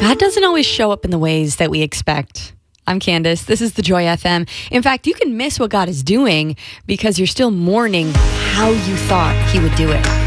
God doesn't always show up in the ways that we expect. I'm Candace. This is the Joy FM. In fact, you can miss what God is doing because you're still mourning how you thought he would do it.